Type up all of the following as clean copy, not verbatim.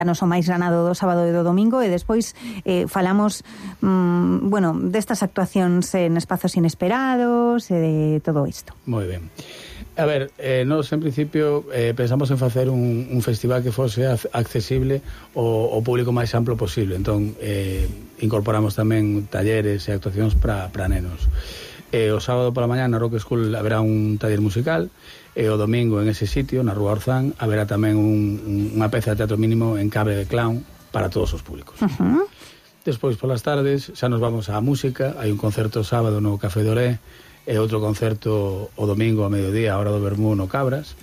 Nos o máis granado do sábado e do domingo, e despois falamos destas actuacións en espazos inesperados e de todo isto. Moi ben. A ver, nós en principio pensamos en facer un festival que fose accesible ao público máis amplo posible. Entón, incorporamos tamén talleres e actuacións para nenos. O sábado pola mañá na Rock School haberá un taller musical, e o domingo en ese sitio, na Rúa Orzán, haberá tamén unha peza de teatro mínimo en Cable de Clown para todos os públicos. Despois, polas tardes, xa nos vamos á música. Hai un concerto sábado no Café Doré, e outro concerto o domingo a mediodía, a hora do vermú no Cabras.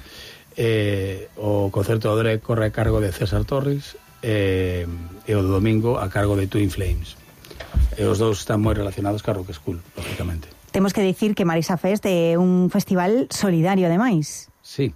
O concerto do Doré corre a cargo de César Torres, e o do domingo a cargo de Twin Flames. E os dous están moi relacionados ca Rock School, lógicamente. Temos que dicir que Marisa Fest é un festival solidario, ademais. Sí.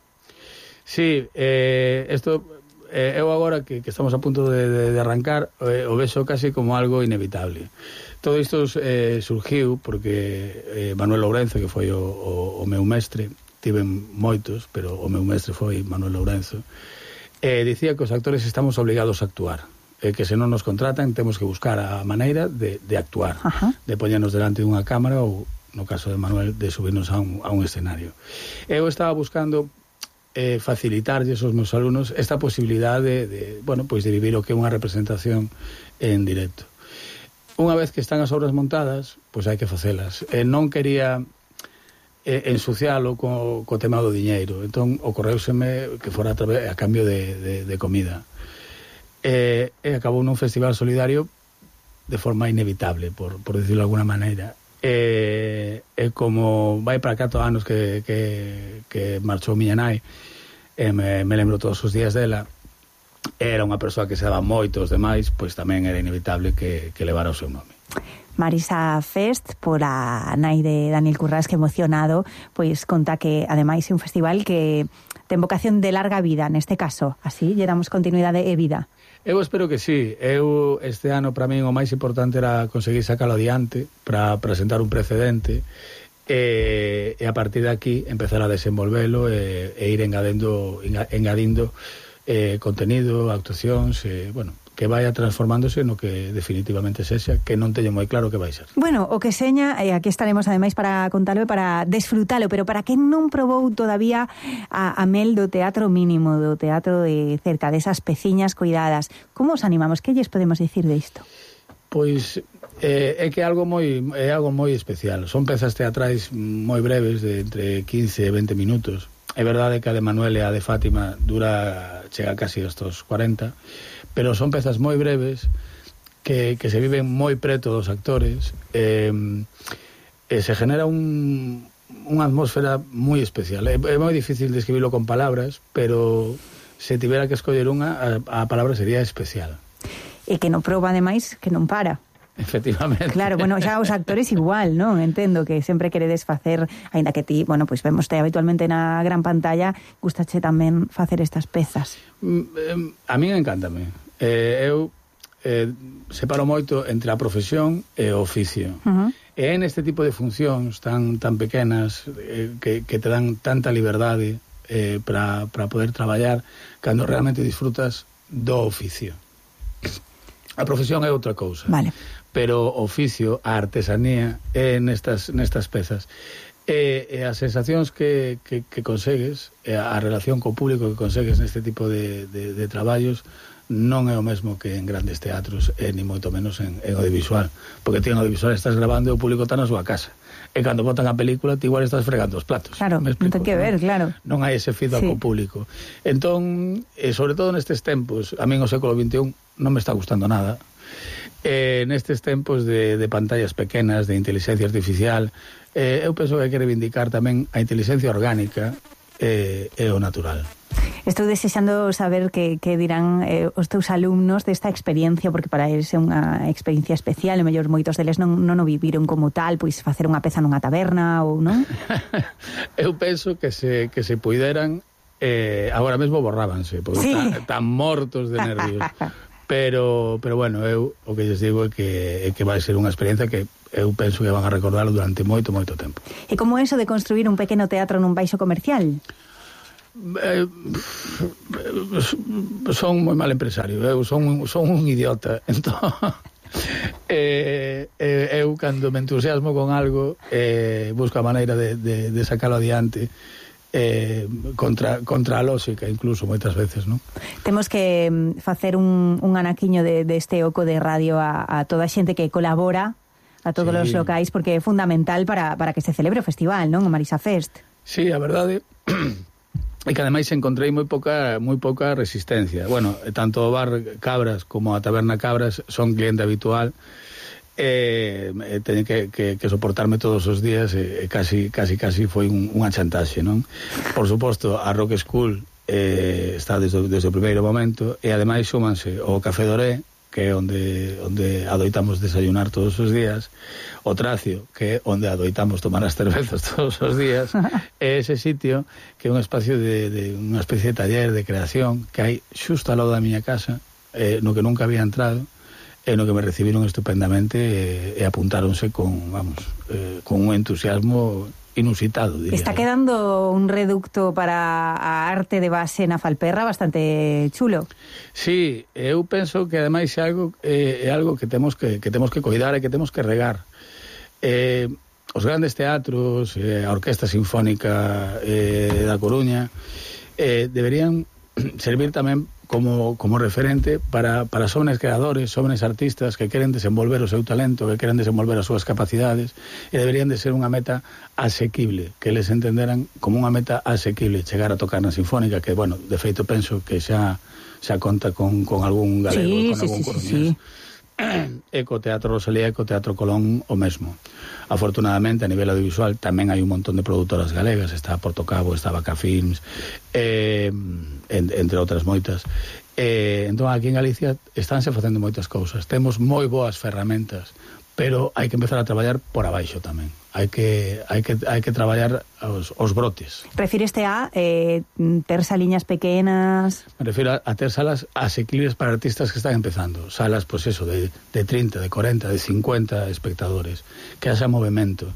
Sí, isto... eu agora que estamos a punto de arrancar, o vexo casi como algo inevitable. Todo isto surgiu porque Manuel Lourenzo, que foi o meu mestre, tiven moitos, pero o meu mestre foi Manuel Lourenzo, dicía que os actores estamos obligados a actuar, que se non nos contratan temos que buscar a maneira de actuar, de poñernos delante dunha cámara ou, no caso de Manuel, de subirnos a un escenario. Eu estaba buscando facilitarlles aos meus alumnos esta posibilidade de vivir o que é unha representación en directo. Unha vez que están as obras montadas, pois hai que facelas. Non quería ensucialo co tema do diñeiro, entón ocorreuseme que fora a cambio de comida. E acabou nun festival solidario de forma inevitable, por decirlo de alguna maneira. E como vai para 4 anos que marchou miña nai, me lembro todos os días dela, era unha persoa que se daba moito aos demais, pois tamén era inevitable que levara o seu nome. Marisa Fest, por a nai de Daniel Currás, que emocionado, pois conta que ademais é un festival que ten vocación de larga vida, neste caso, así lle damos continuidade e vida. Eu espero que sí. Este ano para min o máis importante era conseguir sacalo adiante para presentar un precedente e a partir de aquí empezar a desenvolvelo e ir engadindo contenido, actuacións, que vaya transformándose no que definitivamente sexa, que non teño moi claro que vai ser. Bueno, o que seña, aquí estaremos ademais para contalo e para desfrutalo, pero para quen non probou todavía a mel do teatro mínimo, do teatro de cerca, desas peciñas cuidadas, como os animamos? Que lles podemos dicir de isto? Pois é que é algo moi especial. Son pezas teatrais moi breves, de entre 15 e 20 minutos. É verdade que a de Manuel e a de Fátima chega casi estos 40, pero son pezas moi breves que se viven moi preto dos actores, e se genera unha atmósfera moi especial. É moi difícil describirlo con palabras, pero se tivera que escoller unha, a palabra sería especial. E que non proba, ademais, que non para. Efectivamente. Claro, xa os actores igual, non? Entendo que sempre queredes facer, aínda que ti, vemoste habitualmente na gran pantalla, gustache tamén facer estas pezas. A min encántame. Eu separo moito entre a profesión e o oficio. E en este tipo de funcións tan pequenas que te dan tanta liberdade para poder traballar cando realmente disfrutas do oficio. A profesión é outra cousa. Vale. Pero o oficio, a artesanía é nestas pezas. E as sensacións que consegues, a relación co público que consegues neste tipo de traballos non é o mesmo que en grandes teatros, ni moito menos en audiovisual, porque ti en audiovisual estás grabando e o público está na súa casa, e cando botan a película ti igual estás fregando os platos. Claro, non ten que ver, claro. Non hai ese feedback co público. Entón, sobre todo nestes tempos, a min o século XXI non me está gustando nada. Nestes tempos de pantallas pequenas, de inteligencia artificial, eu penso que hai que reivindicar tamén a inteligencia orgánica e o natural. Estou desexando saber que dirán os teus alumnos desta experiencia, porque para eles é unha experiencia especial, e mellor moitos deles non o viviron como tal, pois facer unha peza nunha taberna ou non? Eu penso que se puideran, agora mesmo borrábanse, porque están mortos de nervios. Pero bueno, eu o que lles digo é que vai ser unha experiencia que eu penso que van a recordarlo durante moito tempo. E como eso de construir un pequeno teatro nun baixo comercial? son moi mal empresario, son un idiota. Entón, eu cando me entusiasmo con algo busco a maneira de sacalo adiante, contra a lógica incluso moitas veces, non? Temos que facer un anaquiño deste oco de radio a toda a xente que colabora, a todos os locais, porque é fundamental para que se celebre o festival, non? O Marisa Fest. Sí, a verdade é que ademais encontrei moi pouca resistencia. Bueno, tanto o bar Cabras como a taberna Cabras son cliente habitual, teñen que soportarme todos os días, casi foi unha chantaxe, non? Por suposto, a Rock School está desde o primeiro momento, e ademais súmanse o Café Doré, que é onde adoitamos desayunar todos os días, o Tracio, que é onde adoitamos tomar as cervezas todos os días, é ese sitio que é un espacio de unha especie de taller de creación que hai xusto ao lado da miña casa, no que nunca había entrado, e no que me recibiron estupendamente, e apuntáronse con un entusiasmo inusitado, diría. Está quedando un reducto para a arte de base na Falperra bastante chulo. Sí, eu penso que ademais é algo que temos que coidar e que temos que regar. Os grandes teatros, a Orquesta Sinfónica da Coruña, deberían servir tamén como referente para xóvenes creadores, xóvenes artistas que queren desenvolver o seu talento, que queren desenvolver as súas capacidades, e deberían de ser unha meta asequible, que les entenderan como unha meta asequible chegar a tocar na Sinfónica, que, bueno, de feito penso que xa conta con algún galego, con algún coruñés. Eco Teatro Rosalía, Eco Teatro Colón o mesmo. Afortunadamente, a nivel audiovisual tamén hai un montón de produtoras galegas, está Portocabo, está Vaca Films, entre outras moitas. Entón, aquí en Galicia estánse facendo moitas cousas, temos moi boas ferramentas, pero hai que empezar a traballar por abaixo tamén. Hai que traballar os brotes. Refíreste a ter saliñas pequenas? Me refiro a ter salas asequibles para artistas que están empezando. Salas, pois eso, de 30, de 40, de 50 espectadores. Que haxa movimento.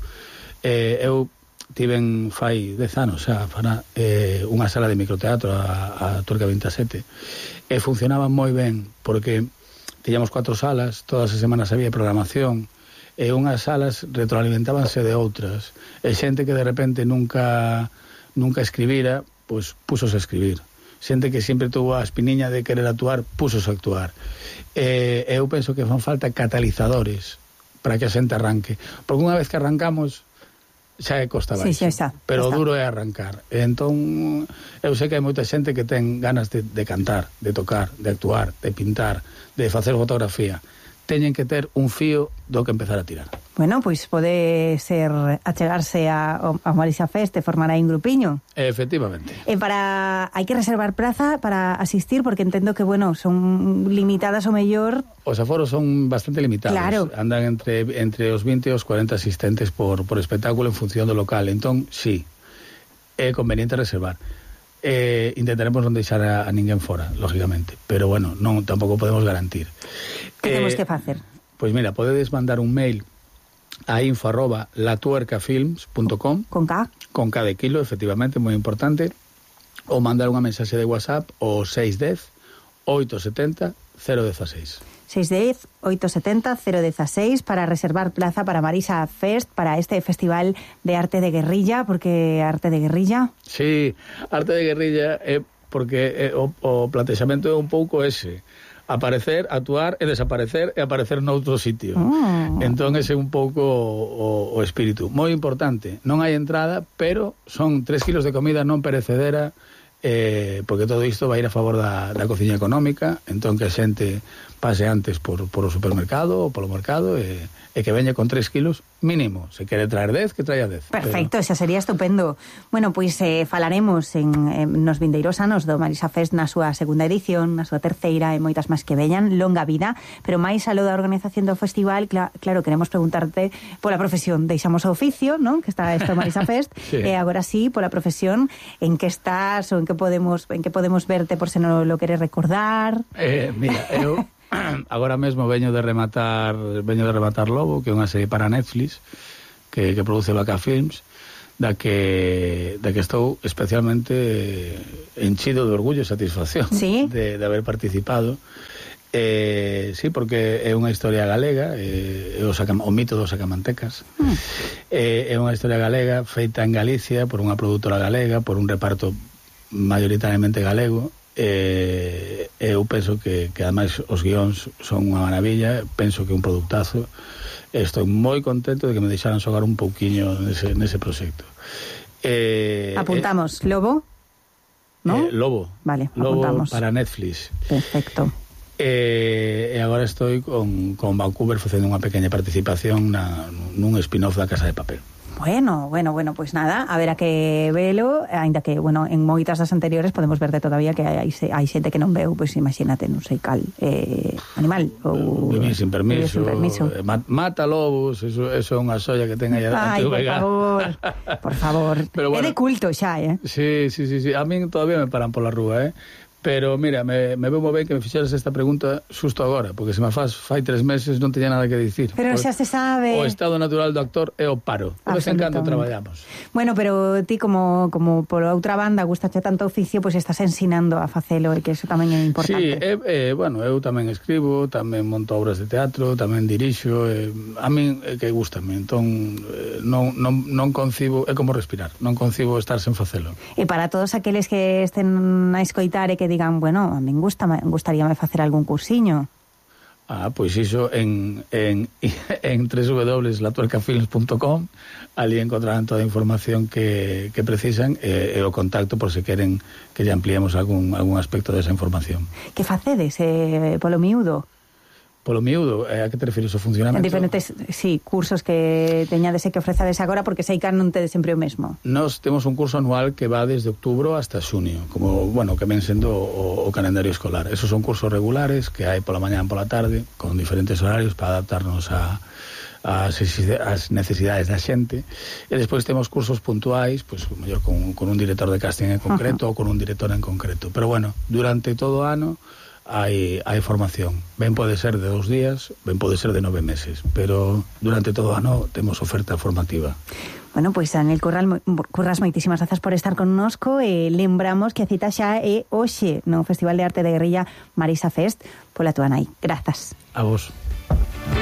Eu tiven fai 10 anos xa para unha sala de microteatro a Tuerca 27, e funcionaba moi ben, porque tiñamos 4 salas, todas as semanas había programación, e unhas salas retroalimentábanse de outras, e xente que de repente nunca escribira, pois púsose a escribir. Xente que sempre tuvo a espiniña de querer actuar, púsose a actuar. Eu penso que fan falta catalizadores para que a xente arranque, porque unha vez que arrancamos xa é costa baixo, sí, xa está, pero xa está. Duro é arrancar. E entón eu sei que hai moita xente que ten ganas de cantar, de tocar, de actuar, de pintar, de facer fotografía. Teñen que ter un fío do que empezar a tirar. Bueno, pois pode ser achegarse a Marisa Fest e formar aí un grupiño. Efectivamente. Hai que reservar praza para asistir, porque entendo que, bueno, son limitadas o mellor. Os aforos son bastante limitados. Claro. Andan entre os 20 e os 40 asistentes por espectáculo en función do local. Entón, sí, é conveniente reservar. Intentaremos non deixar a ninguén fora, lógicamente, pero bueno, non tampouco podemos garantir. Que temos que facer? Pois mira, podedes mandar un mail a info@latuercafilms.com con K de kilo, efectivamente, moi importante, ou mandar unha mensaxe de WhatsApp ao 610 870 016. 610 870 016 para reservar plaza para Marisa Fest, para este festival de arte de guerrilla, porque arte de guerrilla. Sí, arte de guerrilla é porque o plantexamento é un pouco ese: aparecer, actuar e desaparecer e aparecer noutro sitio. Entón ese é un pouco o espírito. Moi importante, non hai entrada, pero son 3 kilos de comida non perecedera, porque todo isto vai ir a favor da cociña económica. Entón que a xente pase antes por o supermercado ou polo mercado e que veña con 3 kilos mínimo. Se quere traer 10, que traia 10. Perfecto, xa sería estupendo. Bueno, pois falaremos nos vindeiros anos do Marisa Fest na súa segunda edición, na súa terceira e moitas máis que veñan. Longa vida, pero máis aló da organización do festival, claro, queremos preguntarte pola profesión. Deixamos o oficio, non? Que está isto Marisa Fest, sí. E agora sí, pola profesión, en que estás ou en que podemos verte por se non lo queres recordar. Mira, eu agora mesmo veño de rematar Lobo, que é unha serie para Netflix que produce Vaca Films. da que estou especialmente enchido de orgullo e satisfacción, ¿Sí? de haber participado. Sí, porque é unha historia galega, o mito dos sacamantecas. É unha historia galega feita en Galicia por unha produtora galega, por un reparto mayoritariamente galego. Eu penso que ademais os guións son unha maravilla, penso que un produtazo. Estou moi contento de que me deixaran xogar un pouquiño nese proxecto. Apuntamos, Lobo, ¿no? Lobo. Vale, Lobo apuntamos. para Netflix. Perfecto. E agora estou con Vancouver facendo unha pequena participación nun spin-off da Casa de Papel. Bueno, pues nada, haberá que velo, ainda que, bueno, en moitas das anteriores podemos verte todavía que hai xente que non veu, pois imagínate, non sei cal animal ou Vivir sin permiso, Mata lobos, eso é unha xoia que ten aí Ay, por favor. Pero bueno, é de culto xa, Sí, a min todavía me paran pola rúa, Pero, mira, me veu moi ben que me fixeras esta pregunta xusto agora, porque se me fai 3 meses non teña nada que dicir. Pero xa se sabe. O estado natural do actor é o paro. De vez en cando traballamos. Bueno, pero ti como pola outra banda gustache tanto oficio, pois estás ensinando a facelo e que eso tamén é importante. Sí, bueno, eu tamén escribo, tamén monto obras de teatro, tamén dirixo, a min é que gustame, entón non concibo, é como respirar, non concibo estar sen facelo. E para todos aqueles que estén a escoitar e que digan, bueno, a min gustaríame facer algún cursiño. Pois iso en www.latuercafilms.com, ali encontrarán toda a información que precisan e o contacto por se queren que lle ampliemos algún aspecto desa información. Que facedes, polo miúdo? Polo miúdo, a que te refires o funcionamento? En diferentes, cursos que teñades e que ofrezades agora, porque sei que non tedes sempre o mesmo. Nos temos un curso anual que va desde outubro hasta xunio, como, bueno, que ven sendo o calendario escolar. Esos son cursos regulares que hai pola mañá e pola tarde, con diferentes horarios para adaptarnos as necesidades da xente. E despois temos cursos puntuais, pois, mellor con un director de casting en concreto ou con un director en concreto. Pero, bueno, durante todo o ano hai formación. Ben pode ser de 2 días, ben pode ser de 9 meses, pero durante todo o ano temos oferta formativa. Bueno, pois Daniel Curras, moitísimas grazas por estar connosco e lembramos que a cita xa é hoxe no Festival de Arte de Guerrilla Marisa Fest pola túa nai. Grazas. A vos.